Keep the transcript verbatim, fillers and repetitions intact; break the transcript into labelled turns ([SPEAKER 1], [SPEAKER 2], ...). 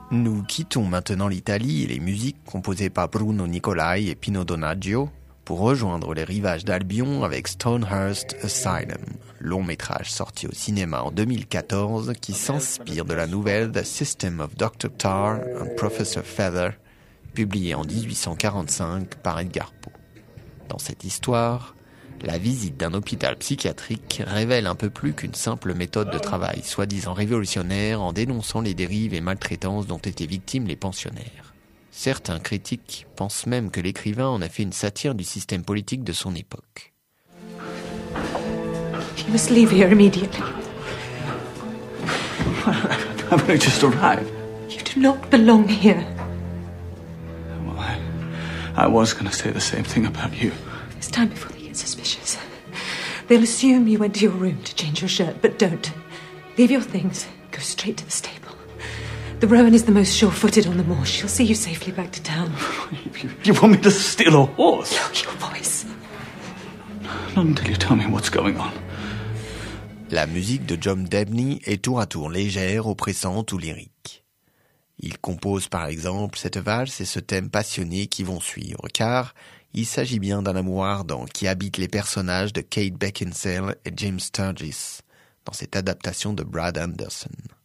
[SPEAKER 1] Nous quittons maintenant l'Italie et les musiques composées par Bruno Nicolai et Pino Donaggio pour rejoindre les rivages d'Albion avec Stonehurst Asylum, long métrage sorti au cinéma en deux mille quatorze qui s'inspire de la nouvelle The System of docteur Tarr and Professor Feather, publiée en dix-huit cent quarante-cinq par Edgar Poe. Dans cette histoire, la visite d'un hôpital psychiatrique révèle un peu plus qu'une simple méthode de travail, soi-disant révolutionnaire en dénonçant les dérives et maltraitances dont étaient victimes les pensionnaires. Certains critiques pensent même que l'écrivain en a fait une satire du système politique de son époque.
[SPEAKER 2] You must leave here immediately.
[SPEAKER 3] I've only just arrived.
[SPEAKER 2] You do not belong here.
[SPEAKER 3] Well, I, I was going to say the same thing about you.
[SPEAKER 2] It's time before they get suspicious. They'll assume you went to your room to change your shirt, but don't. Leave your things. Go straight to the stable. The Rowan is the most sure-footed on the moor. She'll see you safely back to town.
[SPEAKER 3] You, you want me to steal a horse?
[SPEAKER 2] Look, your voice.
[SPEAKER 3] Not until you tell me what's going on.
[SPEAKER 1] La musique de John Debney est tour à tour légère, oppressante ou lyrique. Il compose par exemple cette valse et ce thème passionné qui vont suivre, car il s'agit bien d'un amour ardent qui habite les personnages de Kate Beckinsale et Jim Sturgis dans cette adaptation de Brad Anderson.